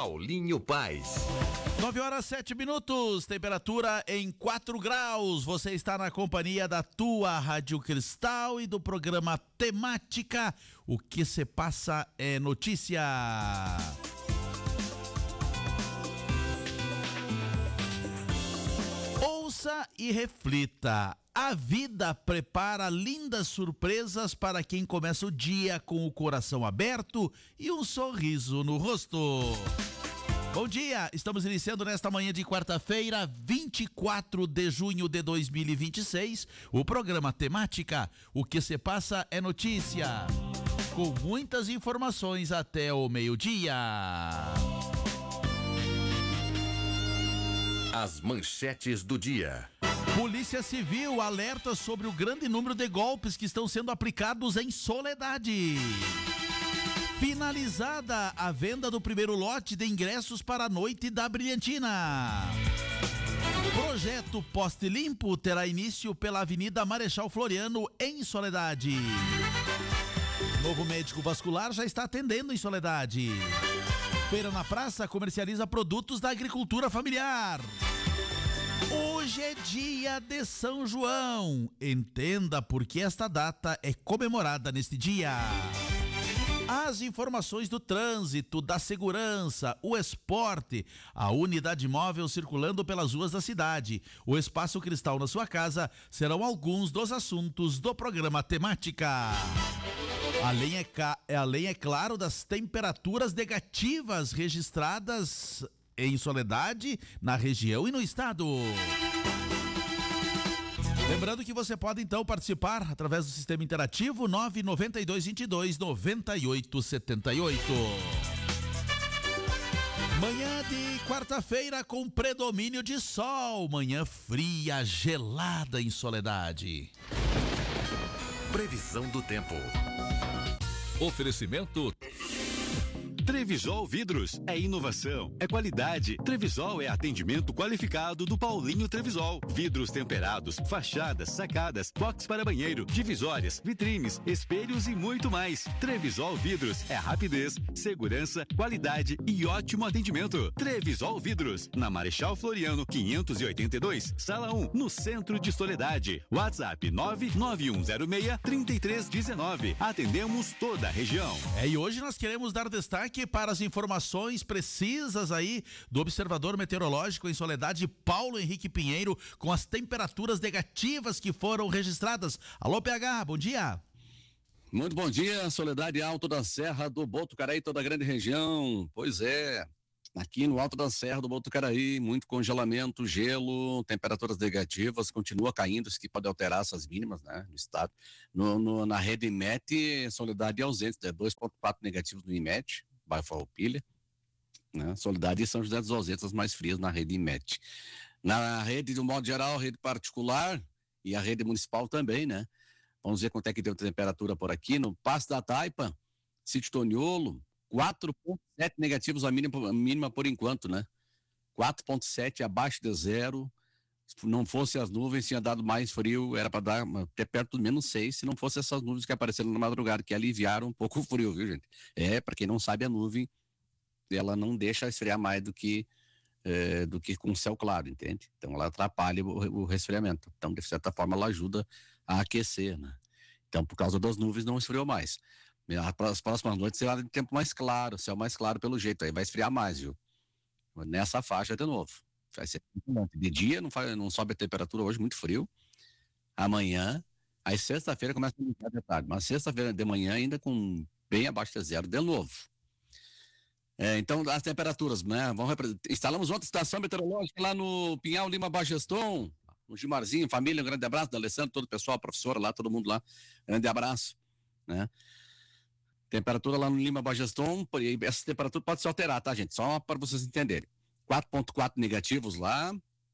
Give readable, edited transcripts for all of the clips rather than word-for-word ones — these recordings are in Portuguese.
Paulinho Paes. 9h07, temperatura em 4 graus. Você está na companhia da tua Rádio Cristal e do programa Temática. O que se passa é notícia. Ouça e reflita. A vida prepara lindas surpresas para quem começa o dia com o coração aberto e um sorriso no rosto. Bom dia, estamos iniciando nesta manhã de quarta-feira, 24 de junho de 2026, o programa Temática. O que se passa é notícia, com muitas informações até o meio-dia. As manchetes do dia. Polícia Civil alerta sobre o grande número de golpes que estão sendo aplicados em Soledade. Finalizada a venda do primeiro lote de ingressos para a noite da Brilhantina. Projeto Poste Limpo terá início pela Avenida Marechal Floriano, em Soledade. Novo médico vascular já está atendendo em Soledade. Feira na Praça comercializa produtos da agricultura familiar. Hoje é dia de São João. Entenda por que esta data é comemorada neste dia. As informações do trânsito, da segurança, o esporte, a unidade móvel circulando pelas ruas da cidade, o Espaço Cristal na sua casa serão alguns dos assuntos do programa Temática. Além, é claro, das temperaturas negativas registradas em Soledade, na região e no estado. Lembrando que você pode então participar através do sistema interativo 992229878. Manhã de quarta-feira com predomínio de sol, manhã fria, gelada em Soledade. Previsão do tempo. Oferecimento Trevisol Vidros, é inovação, é qualidade. Trevisol é atendimento qualificado do Paulinho Trevisol. Vidros temperados, fachadas, sacadas, box para banheiro, divisórias, vitrines, espelhos e muito mais. Trevisol Vidros é rapidez, segurança, qualidade e ótimo atendimento. Trevisol Vidros, na Marechal Floriano 582, Sala 1, no centro de Soledade. WhatsApp 99106-3319. Atendemos toda a região. E hoje nós queremos dar destaque para as informações precisas aí do observador meteorológico em Soledade, Paulo Henrique Pinheiro, com as temperaturas negativas que foram registradas. Alô, PH, bom dia. Muito bom dia, Soledade, Alto da Serra do Botucaraí, toda a grande região. Pois é, aqui no Alto da Serra do Botucaraí, muito congelamento, gelo, temperaturas negativas, continua caindo, isso que pode alterar essas mínimas, né, no estado. Na rede IMET, Soledade ausente, 2,4 negativos no IMET, bairro Farroupilha, né? Soledade e São José dos Ausentes, as mais frias na rede IMET. Na rede, do modo geral, rede particular e a rede municipal também, né? Vamos ver quanto é que deu temperatura por aqui. No Passo da Taipa, Sítio Toniolo, 4,7 negativos a mínima por enquanto, né? 4,7 abaixo de zero. Se não fosse as nuvens, tinha dado mais frio, era para dar até perto do -6, se não fosse essas nuvens que apareceram na madrugada, que aliviaram um pouco o frio, viu, gente? Para quem não sabe, a nuvem, ela não deixa esfriar mais do que com céu claro, entende? Então ela atrapalha o resfriamento. Então, de certa forma, ela ajuda a aquecer, né? Então, por causa das nuvens, não esfriou mais. As próximas noites será de tempo mais claro, céu mais claro pelo jeito, aí vai esfriar mais, viu? Nessa faixa de novo. Vai ser de dia, não sobe a temperatura hoje, muito frio. Amanhã, aí sexta-feira começa a aumentar de tarde, mas sexta-feira de manhã ainda com bem abaixo de zero de novo. Então, as temperaturas, né? Instalamos outra estação meteorológica lá no Pinhal Lima Bageston, no Gimarzinho, família, um grande abraço, da Alessandro, todo o pessoal, a professora lá, todo mundo lá, grande abraço, né? Temperatura lá no Lima Bageston, essa temperatura pode se alterar, tá, gente? Só para vocês entenderem. 4,4 negativos lá,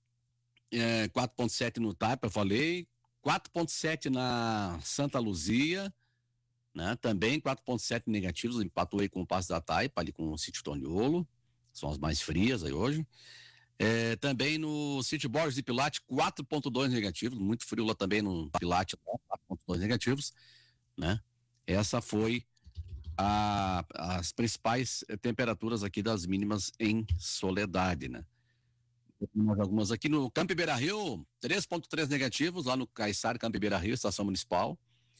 4,7 no Taipa, eu falei, 4,7 na Santa Luzia, né? Também 4,7 negativos, empatou aí com o Passo da Taipa, ali com o Sítio Toniolo, são as mais frias aí hoje. Também no Sítio Borges de Pilate, 4,2 negativos, muito frio lá também no Pilate, 4,2 negativos, né? Essa foi as principais temperaturas aqui das mínimas em Soledade, né? Algumas aqui no Campo Beira-Rio, 3,3 negativos, lá no Caiçara, Campo Beira-Rio, estação municipal.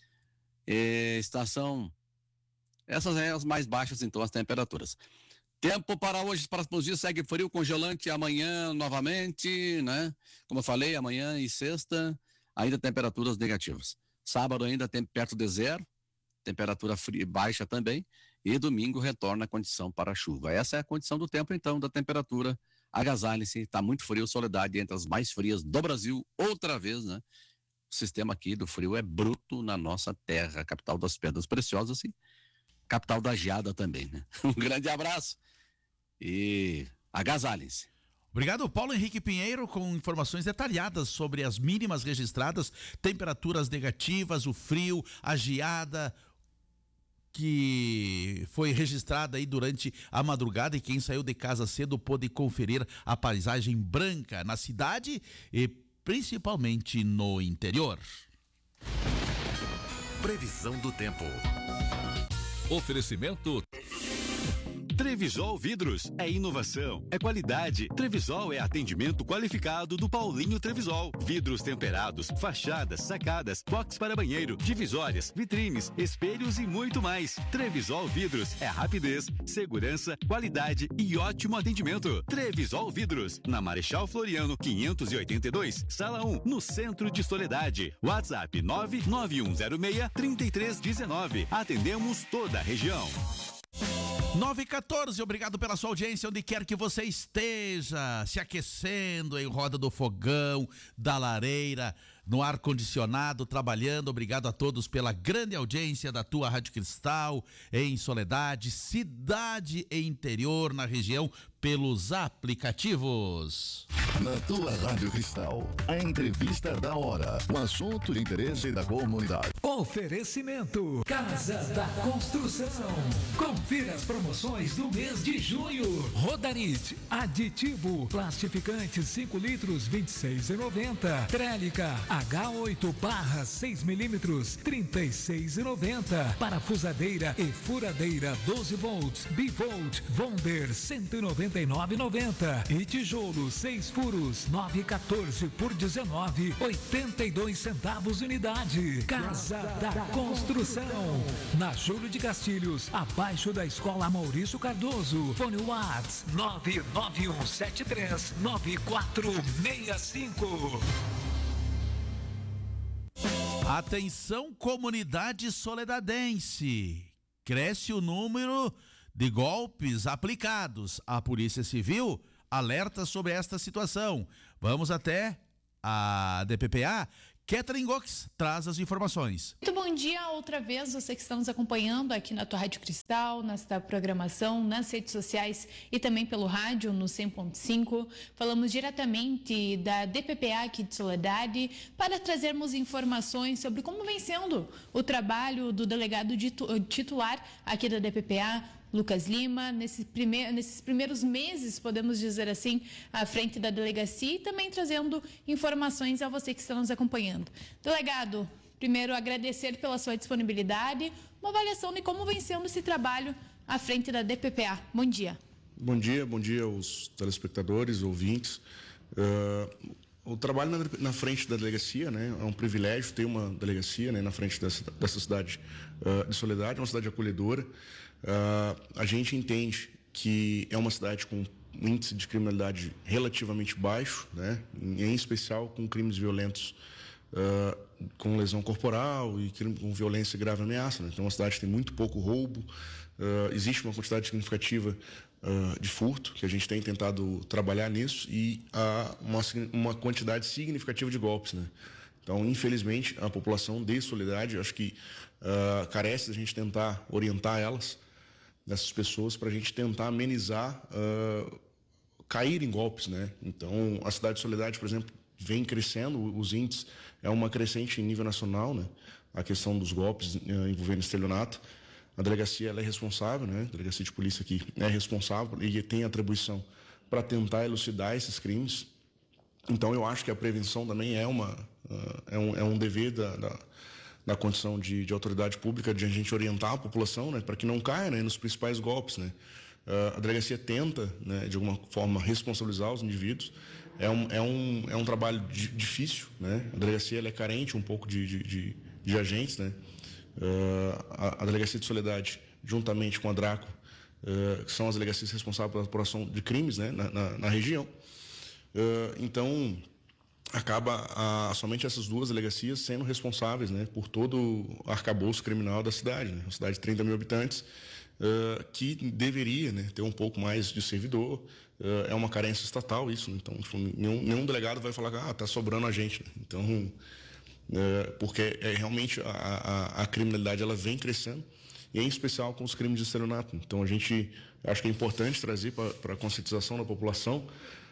Essas são as mais baixas, então, as temperaturas. Tempo para hoje, para os próximos dias, segue frio, congelante, amanhã novamente, né? Como eu falei, amanhã e sexta, ainda temperaturas negativas. Sábado ainda perto de zero, temperatura fria, baixa também, e domingo retorna a condição para chuva. Essa é a condição do tempo, então, da temperatura. Agasalhem-se, está muito frio, Soledade entre as mais frias do Brasil, outra vez, né? O sistema aqui do frio é bruto na nossa terra, capital das pedras preciosas e capital da geada também, né? Um grande abraço e agasalhem-se. Obrigado, Paulo Henrique Pinheiro, com informações detalhadas sobre as mínimas registradas, temperaturas negativas, o frio, a geada que foi registrada aí durante a madrugada, e quem saiu de casa cedo pôde conferir a paisagem branca na cidade e principalmente no interior. Previsão do tempo. Oferecimento Trevisol Vidros, é inovação, é qualidade. Trevisol é atendimento qualificado do Paulinho Trevisol. Vidros temperados, fachadas, sacadas, box para banheiro, divisórias, vitrines, espelhos e muito mais. Trevisol Vidros é rapidez, segurança, qualidade e ótimo atendimento. Trevisol Vidros, na Marechal Floriano 582, Sala 1, no centro de Soledade. WhatsApp 99106-3319. Atendemos toda a região. 9h14, obrigado pela sua audiência, onde quer que você esteja, se aquecendo em roda do fogão, da lareira, no ar-condicionado, trabalhando. Obrigado a todos pela grande audiência da tua Rádio Cristal, em Soledade, cidade e interior, na região, pelos aplicativos. Na tua Rádio Cristal, a entrevista da hora, o assunto de interesse da comunidade. Oferecimento Casa da Construção. Confira as promoções do mês de junho. Rodarit, aditivo, plastificante 5 litros, 26,90. Trélica H8 barra 6 milímetros, 36,90. Parafusadeira e furadeira 12 volts, Bivolt, Vonder 199,90. E tijolo 6 furos, 9,14 por 19,82 centavos unidade. Casa da Construção, na Júlio de Castilhos, abaixo da Escola Maurício Cardoso. Fone Whats 991739465. Atenção, comunidade soledadense. Cresce o número de golpes aplicados. A Polícia Civil alerta sobre esta situação. Vamos até a DPPA. Catherine Gox traz as informações. Muito bom dia outra vez, você que está nos acompanhando aqui na tua Rádio Cristal, nesta programação, nas redes sociais e também pelo rádio no 100.5. Falamos diretamente da DPPA aqui de Soledade para trazermos informações sobre como vem sendo o trabalho do delegado titular aqui da DPPA, Lucas Lima, nesses primeiros meses, podemos dizer assim, à frente da delegacia, e também trazendo informações a você que está nos acompanhando. Delegado, primeiro agradecer pela sua disponibilidade, uma avaliação de como vem sendo esse trabalho à frente da DPPA. Bom dia. Bom dia aos telespectadores, ouvintes. O trabalho na frente da delegacia, né, é um privilégio ter uma delegacia, né, na frente dessa cidade de Soledade, uma cidade acolhedora. A gente entende que é uma cidade com um índice de criminalidade relativamente baixo, né, em especial com crimes violentos com lesão corporal e com violência e grave ameaça, né? Então, é uma cidade que tem muito pouco roubo, existe uma quantidade significativa de furto, que a gente tem tentado trabalhar nisso, e uma quantidade significativa de golpes, né? Então, infelizmente, a população de Soledade, acho que carece da gente tentar orientar dessas pessoas, para a gente tentar amenizar cair em golpes, né? Então, a cidade de Soledade, por exemplo, vem crescendo, os índices é uma crescente em nível nacional, né? A questão dos golpes envolvendo estelionato. A delegacia ela é responsável, né? A delegacia de polícia aqui é responsável e tem atribuição para tentar elucidar esses crimes. Então, eu acho que a prevenção também é um dever na condição de autoridade pública, de a gente orientar a população, né, para que não caia, né, nos principais golpes, né. A delegacia tenta, né, de alguma forma, responsabilizar os indivíduos. É um trabalho difícil, né. A delegacia ela é carente um pouco de agentes, né. A delegacia de Soledade, juntamente com a DRACO, que são as delegacias responsáveis pela apuração de crimes, né, na região. Então, acaba somente essas duas delegacias sendo responsáveis, né, por todo o arcabouço criminal da cidade, né, uma cidade de 30 mil habitantes, que deveria, né, ter um pouco mais de servidor. É uma carência estatal isso, né? Então tipo, nenhum delegado vai falar que está sobrando a gente, né? Então, porque realmente a criminalidade ela vem crescendo, e em especial com os crimes de estelionato. Então acho que é importante trazer para a conscientização da população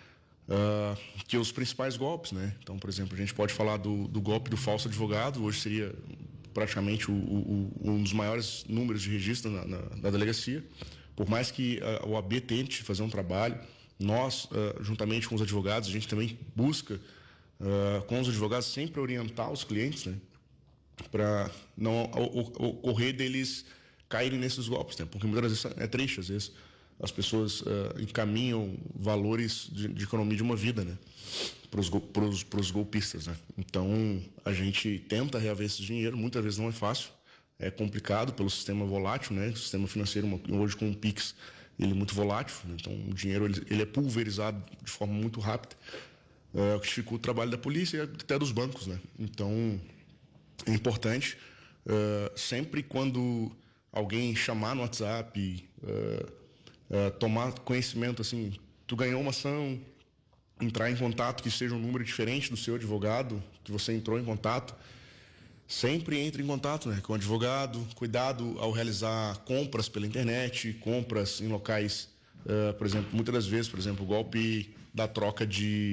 que os principais golpes, né? Então, por exemplo, a gente pode falar do golpe do falso advogado. Hoje seria praticamente um dos maiores números de registro na delegacia. Por mais que a OAB tente fazer um trabalho, nós, juntamente com os advogados, a gente também busca, com os advogados, sempre orientar os clientes, né, para não ocorrer deles caírem nesses golpes, né? Porque muitas vezes é triste, às vezes as pessoas encaminham valores de economia de uma vida, né, para os golpistas, né? Então a gente tenta reaver esse dinheiro, muitas vezes não é fácil, é complicado pelo sistema volátil, né? O sistema financeiro hoje com o Pix ele é muito volátil, né? Então o dinheiro ele é pulverizado de forma muito rápida, o que dificulta o trabalho da polícia e até dos bancos, né? Então é importante sempre quando alguém chamar no WhatsApp, tomar conhecimento assim, tu ganhou uma ação, entrar em contato, que seja um número diferente do seu advogado, que você entrou em contato, sempre entre em contato, né, com o advogado. Cuidado ao realizar compras pela internet, compras em locais, por exemplo, muitas das vezes, por exemplo, o golpe da troca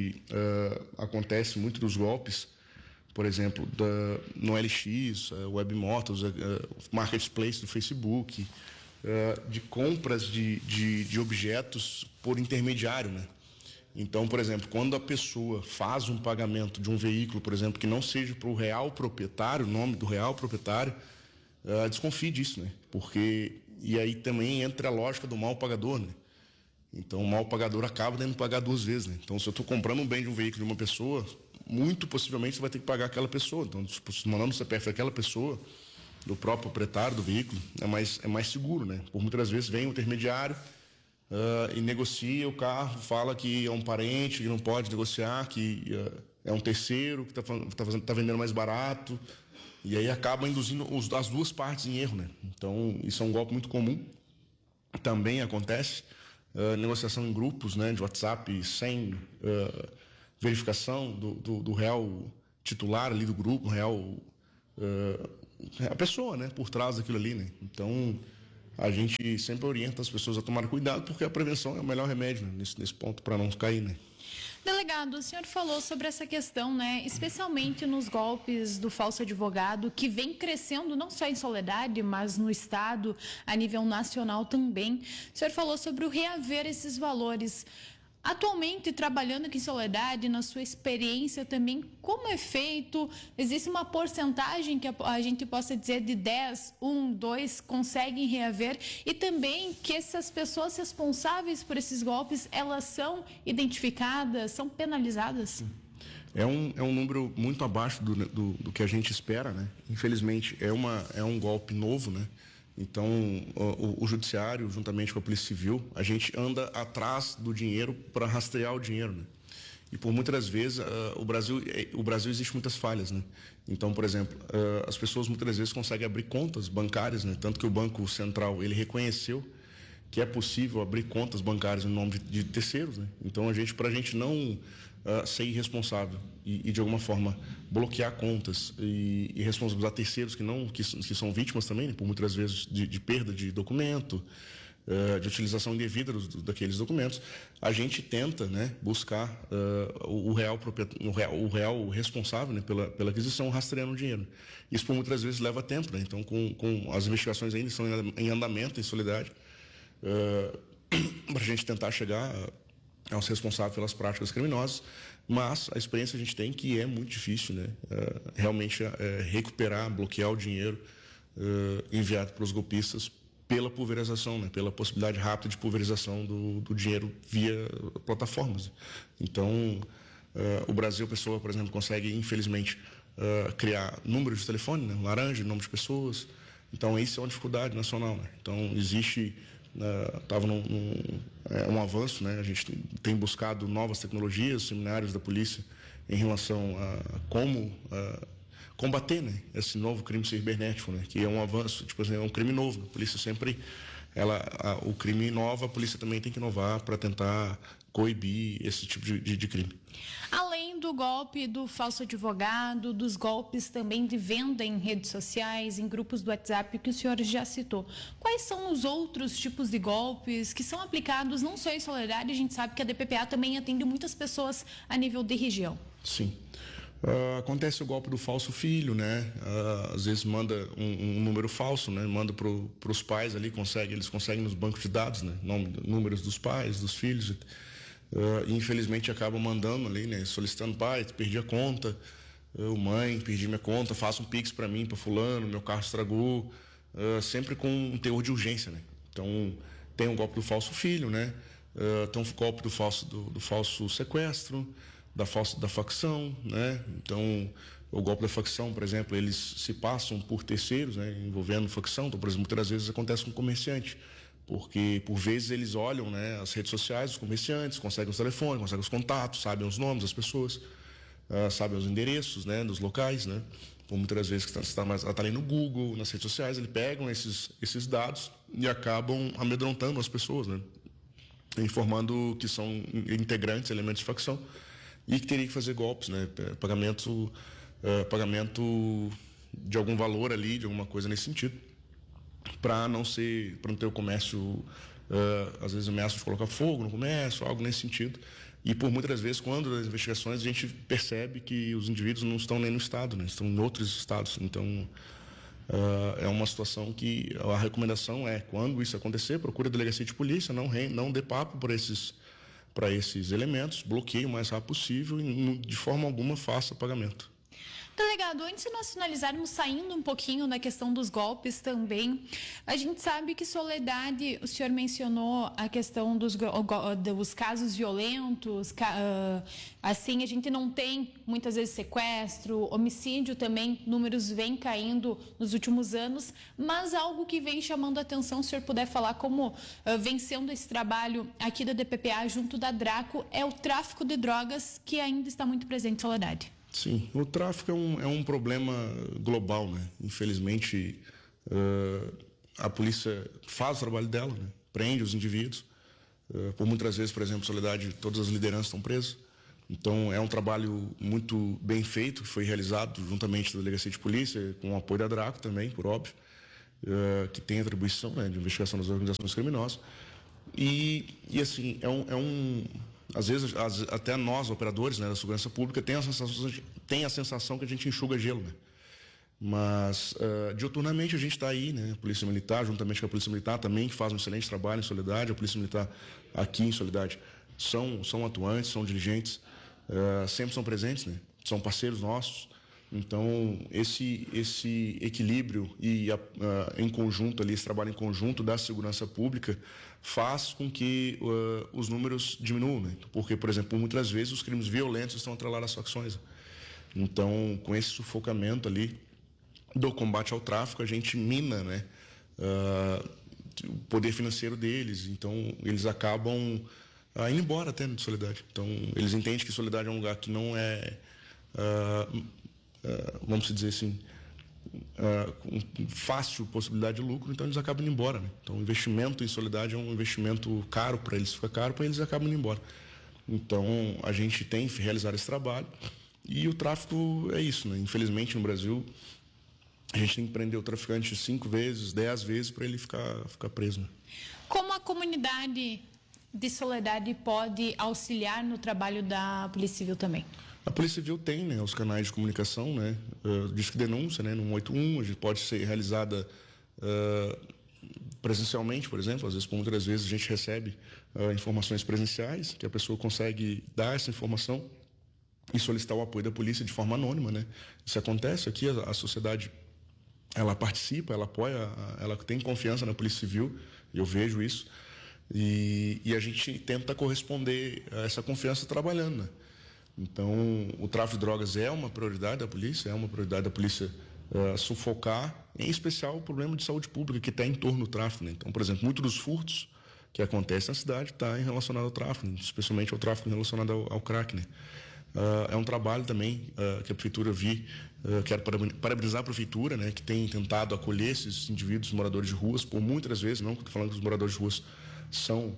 acontece muito dos golpes, por exemplo, no LX, Webmotors, Marketplace do Facebook, de compras de objetos por intermediário, né? Então, por exemplo, quando a pessoa faz um pagamento de um veículo, por exemplo, que não seja para o real proprietário, o nome do real proprietário, desconfie disso, né? E aí também entra a lógica do mal pagador, né? Então, o mal pagador acaba tendo que pagar duas vezes, né? Então, se eu estou comprando um bem de um veículo de uma pessoa, muito possivelmente você vai ter que pagar aquela pessoa. Então, se mandando o CPF daquela pessoa, do próprio proprietário do veículo, é mais seguro, né? Por muitas vezes vem um intermediário e negocia o carro, fala que é um parente, que não pode negociar, que é um terceiro, que tá vendendo mais barato, e aí acaba induzindo as duas partes em erro, né? Então, isso é um golpe muito comum. Também acontece negociação em grupos, né, de WhatsApp sem verificação do real titular ali do grupo, a pessoa, né, por trás daquilo ali, né? Então, a gente sempre orienta as pessoas a tomar cuidado, porque a prevenção é o melhor remédio, né, nesse ponto, para não cair, né? Delegado, o senhor falou sobre essa questão, né, especialmente nos golpes do falso advogado, que vem crescendo não só em Soledade, mas no estado, a nível nacional também. O senhor falou sobre o reaver esses valores. Atualmente, trabalhando aqui em Soledade, na sua experiência também, como é feito? Existe uma porcentagem que a gente possa dizer de 10, 1, 2 conseguem reaver? E também que essas pessoas responsáveis por esses golpes, elas são identificadas, são penalizadas? É um número muito abaixo do que a gente espera, né? Infelizmente, é um golpe novo, né? Então, o judiciário, juntamente com a Polícia Civil, a gente anda atrás do dinheiro para rastrear o dinheiro, né? E por muitas vezes, o Brasil existe muitas falhas, né? Então, por exemplo, as pessoas muitas vezes conseguem abrir contas bancárias, né? Tanto que o Banco Central, ele reconheceu que é possível abrir contas bancárias em nome de terceiros, né? Então, para a gente não ser irresponsável e de alguma forma bloquear contas e responsabilizar terceiros que são vítimas também, né, por muitas vezes de perda de documento, de utilização indevida daqueles documentos, a gente tenta, né, buscar o real responsável, né, pela aquisição, rastreando o dinheiro. Isso por muitas vezes leva tempo, né? Então, com as investigações ainda estão em andamento, em Soledade, para a gente tentar chegar é os responsáveis pelas práticas criminosas, mas a experiência a gente tem que é muito difícil, né? Realmente recuperar, bloquear o dinheiro enviado para os golpistas pela pulverização, né? Pela possibilidade rápida de pulverização do dinheiro via plataformas. Então, o Brasil, a pessoa, por exemplo, consegue, infelizmente, criar números de telefone, né? Laranja, nome de pessoas. Então, isso é uma dificuldade nacional, né? Então, existe... Estava um avanço, né? A gente tem buscado novas tecnologias, seminários da polícia em relação a como combater, né, esse novo crime cibernético, né, que é um avanço, tipo assim, é um crime novo. A polícia sempre, o crime inova, a polícia também tem que inovar para tentar coibir esse tipo de crime. Além do golpe do falso advogado, dos golpes também de venda em redes sociais, em grupos do WhatsApp que o senhor já citou, quais são os outros tipos de golpes que são aplicados não só em Soledade? A gente sabe que a DPPA também atende muitas pessoas a nível de região. Sim. Acontece o golpe do falso filho, né? Às vezes manda um número falso, né? Manda para os pais ali, eles conseguem nos bancos de dados, né? Números dos pais, dos filhos. Infelizmente acabam mandando ali, né? Solicitando: pai, perdi a conta, mãe, perdi minha conta, faça um pix para mim, para fulano, meu carro estragou, sempre com um teor de urgência, né? Então tem o golpe do falso filho, né? Tem o golpe do falso sequestro, da facção, né? Então, o golpe da facção, por exemplo, eles se passam por terceiros, né, envolvendo facção. Então, por exemplo, muitas vezes acontece com comerciante, porque por vezes eles olham, né, as redes sociais dos comerciantes, conseguem os telefones, conseguem os contatos, sabem os nomes das pessoas, sabem os endereços, né, dos locais, né? Por muitas vezes que está ali no Google, nas redes sociais, eles pegam esses dados e acabam amedrontando as pessoas, né, informando que são integrantes, elementos de facção, e que teria que fazer golpes, né? Pagamento de algum valor ali, de alguma coisa nesse sentido, para não ter o comércio, às vezes ameaça de colocar fogo no comércio, algo nesse sentido. E por muitas vezes, quando as investigações, a gente percebe que os indivíduos não estão nem no estado, né? Estão em outros estados. Então, é uma situação que a recomendação é, quando isso acontecer, procure a delegacia de polícia, não dê papo para esses elementos, bloqueie o mais rápido possível e, de forma alguma, faça pagamento. Delegado, antes de nós finalizarmos, saindo um pouquinho da questão dos golpes também, a gente sabe que Soledade, o senhor mencionou a questão dos casos violentos, assim, a gente não tem muitas vezes sequestro, homicídio também, números vêm caindo nos últimos anos, mas algo que vem chamando a atenção, se o senhor puder falar como vem sendo esse trabalho aqui da DPPA junto da Draco, é o tráfico de drogas que ainda está muito presente em Soledade. Sim, o tráfico é um problema global, né? Infelizmente, a polícia faz o trabalho dela, né? Prende os indivíduos. Por muitas vezes, por exemplo, Soledade, todas as lideranças estão presas. Então, é um trabalho muito bem feito, que foi realizado juntamente da Delegacia de Polícia, com o apoio da Draco também, por óbvio, que tem atribuição, né, de investigação das organizações criminosas. E assim, às vezes, até nós, operadores, né, da segurança pública, tem a sensação que a gente enxuga gelo, né? Mas, diuturnamente, a gente está aí, né? A Polícia Militar, juntamente com a Polícia Militar também, que faz um excelente trabalho em Soledade. A Polícia Militar aqui em Soledade são atuantes, são diligentes, sempre são presentes, né? São parceiros nossos. Então, esse equilíbrio e em conjunto ali, esse trabalho em conjunto da segurança pública faz com que os números diminuam, né? Porque, por exemplo, muitas vezes os crimes violentos estão atrelados às facções. Então, com esse sufocamento ali do combate ao tráfico, a gente mina, né, o poder financeiro deles. Então, eles acabam indo embora até de Soledade. Então, eles entendem que Soledade é um lugar que não é... vamos dizer assim, com fácil possibilidade de lucro, então eles acabam indo embora, né? Então o investimento em Soledade é um investimento caro para eles, fica caro para eles, acabam indo embora. Então a gente tem que realizar esse trabalho e o tráfico é isso, né? Infelizmente no Brasil a gente tem que prender o traficante 5 vezes, 10 vezes para ele ficar preso, né? Como a comunidade de Soledade pode auxiliar no trabalho da Polícia Civil também? A Polícia Civil tem, né, os canais de comunicação, né, disque denúncia, né, no 181, a gente pode ser realizada presencialmente, por exemplo, às vezes, muitas vezes a gente recebe informações presenciais, que a pessoa consegue dar essa informação e solicitar o apoio da polícia de forma anônima, né? Isso acontece aqui, a sociedade, ela participa, ela apoia, ela tem confiança na Polícia Civil, eu vejo isso, e a gente tenta corresponder a essa confiança trabalhando, né? Então, o tráfico de drogas é uma prioridade da polícia, sufocar, em especial o problema de saúde pública que está em torno do tráfico, né? Então, por exemplo, muitos dos furtos que acontecem na cidade está relacionado ao tráfico, especialmente ao tráfico relacionado ao crack, né? É um trabalho também que a prefeitura quero parabenizar a prefeitura, né, que tem tentado acolher esses indivíduos moradores de ruas, por muitas vezes, não estou falando que os moradores de ruas são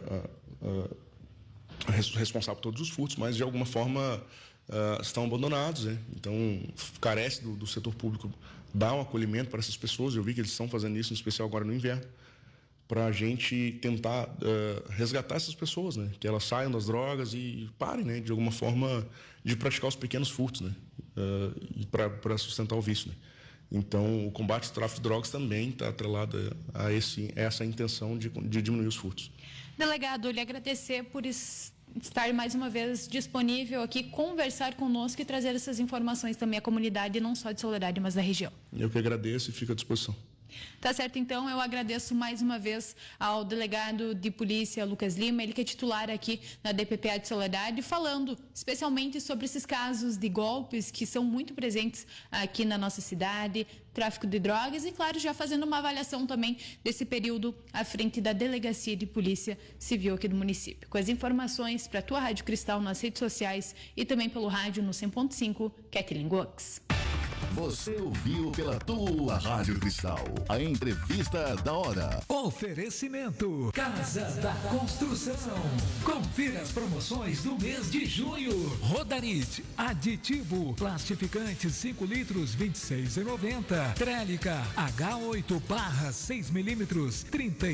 responsáveis por todos os furtos, mas de alguma forma estão abandonados, né? Então carece do setor público dar um acolhimento para essas pessoas. Eu vi que eles estão fazendo isso, em especial agora no inverno, para a gente tentar resgatar essas pessoas, né? Que elas saiam das drogas e parem, né? De alguma forma, de praticar os pequenos furtos, né? Para sustentar o vício, né? Então, o combate ao tráfico de drogas também está atrelado a essa intenção de diminuir os furtos. Delegado, lhe agradecer por estar mais uma vez disponível aqui, conversar conosco e trazer essas informações também à comunidade, não só de Soledade, mas da região. Eu que agradeço e fico à disposição. Tá certo, então eu agradeço mais uma vez ao delegado de polícia Lucas Lima, ele que é titular aqui na DPPA de Soledade, falando especialmente sobre esses casos de golpes que são muito presentes aqui na nossa cidade, tráfico de drogas e, claro, já fazendo uma avaliação também desse período à frente da Delegacia de Polícia Civil aqui do município. Com as informações para a tua Rádio Cristal nas redes sociais e também pelo rádio no 100.5, Kathleen Gox. Você ouviu pela tua Rádio Cristal a entrevista da hora. Oferecimento Casa da Construção. Confira as promoções do mês de junho. Rodarit, aditivo, plastificante 5 litros, 26,90. Trélica H8 barra 6 milímetros,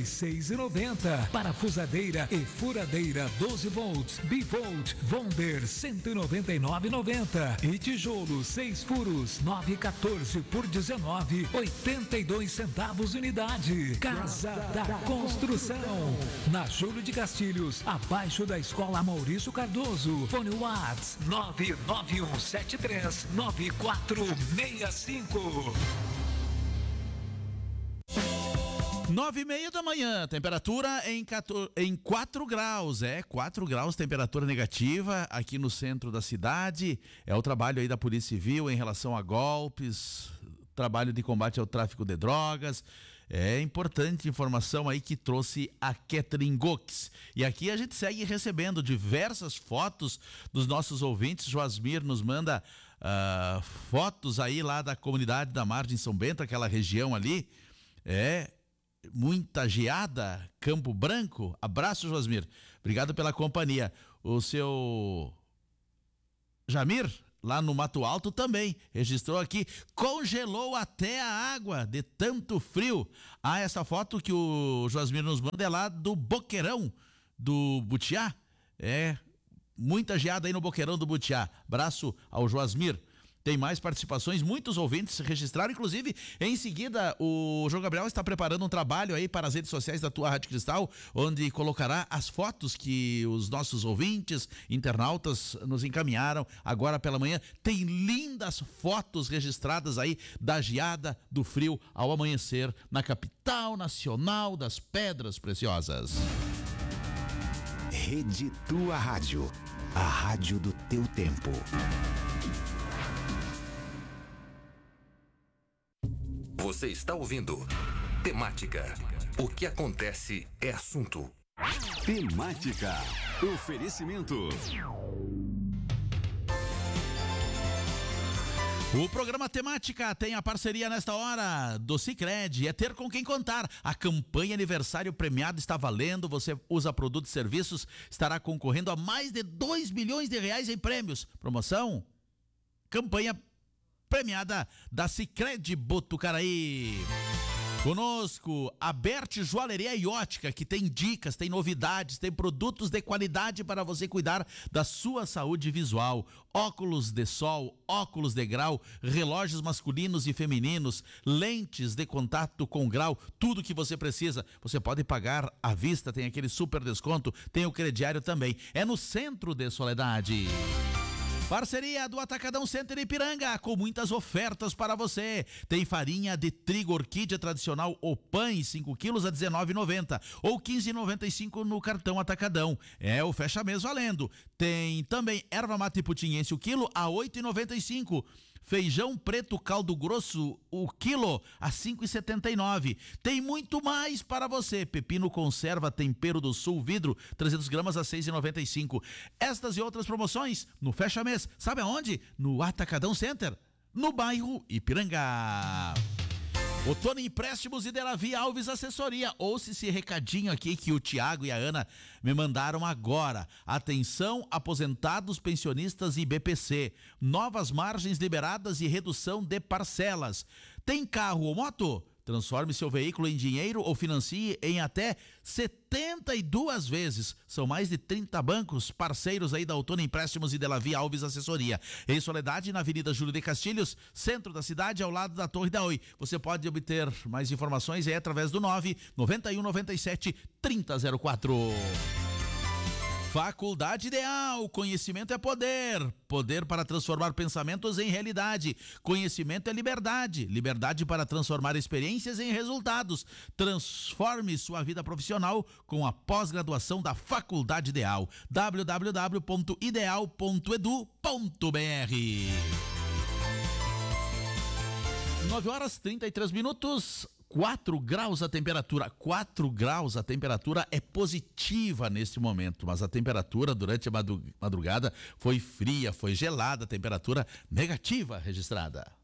36,90. Parafusadeira e furadeira 12 volts, Bivolt, Vonder 199,90. E tijolo 6 furos, 9,14 por 19,82 centavos unidade. Casa da Construção. Na Júlio de Castilhos, abaixo da Escola Maurício Cardoso. Fone Whats 991739465. 9:30 da manhã, temperatura em 4 graus, 4 graus, temperatura negativa aqui no centro da cidade. É o trabalho aí da Polícia Civil em relação a golpes, trabalho de combate ao tráfico de drogas. É importante informação aí que trouxe a Kathleen Gox. E aqui a gente segue recebendo diversas fotos dos nossos ouvintes. Joasmir nos manda fotos aí lá da comunidade da Margem São Bento, aquela região ali. Muita geada, Campo Branco. Abraço, Joasmir. Obrigado pela companhia. O seu Jamir, lá no Mato Alto, também registrou aqui. Congelou até a água de tanto frio. Essa foto que o Joasmir nos manda é lá do Boqueirão do Butiá. Muita geada aí no Boqueirão do Butiá. Abraço ao Joasmir. Tem mais participações, muitos ouvintes registraram, inclusive em seguida o João Gabriel está preparando um trabalho aí para as redes sociais da tua Rádio Cristal, onde colocará as fotos que os nossos ouvintes, internautas nos encaminharam agora pela manhã. Tem lindas fotos registradas aí da geada, do frio ao amanhecer na capital nacional das Pedras Preciosas. Rede Tua Rádio, a rádio do teu tempo. Você está ouvindo Temática. O que acontece é assunto. Temática. Oferecimento. O programa Temática tem a parceria nesta hora do Sicredi. É ter com quem contar. A campanha aniversário premiado está valendo. Você usa produtos e serviços, estará concorrendo a mais de 2 milhões de reais em prêmios. Promoção? Campanha premiada da Sicredi Botucaraí. Conosco, a Berti Joalheria e Ótica, que tem dicas, tem novidades, tem produtos de qualidade para você cuidar da sua saúde visual. Óculos de sol, óculos de grau, relógios masculinos e femininos, lentes de contato com grau, tudo que você precisa. Você pode pagar à vista, tem aquele super desconto, tem o crediário também. É no centro de Soledade. Parceria do Atacadão Center Ipiranga, com muitas ofertas para você. Tem farinha de trigo orquídea tradicional Opan, 5 quilos a R$19,90 ou R$15,95 no cartão Atacadão. É o fecha mês valendo. Tem também erva mate putinhense o quilo a R$8,95. Feijão preto caldo grosso, o quilo a R$5,79. Tem muito mais para você. Pepino conserva tempero do Sul vidro, 300 gramas a R$6,95. Estas e outras promoções no fecha mês. Sabe aonde? No Atacadão Center, no bairro Ipiranga. Otoni Empréstimos e Delavi Alves Assessoria. Ouça esse recadinho aqui que o Tiago e a Ana me mandaram agora. Atenção, aposentados, pensionistas e BPC. Novas margens liberadas e redução de parcelas. Tem carro ou moto? Transforme seu veículo em dinheiro ou financie em até 72 vezes. São mais de 30 bancos parceiros aí da Outono Empréstimos e Delavi Alves Assessoria. Em Soledade, na Avenida Júlio de Castilhos, centro da cidade, ao lado da Torre da Oi. Você pode obter mais informações através do 99197-3004. Faculdade Ideal, conhecimento é poder, poder para transformar pensamentos em realidade, conhecimento é liberdade, liberdade para transformar experiências em resultados. Transforme sua vida profissional com a pós-graduação da Faculdade Ideal, www.ideal.edu.br. 9h33, 4 graus a temperatura. 4 graus a temperatura é positiva neste momento, mas a temperatura durante a madrugada foi fria, foi gelada, temperatura negativa registrada.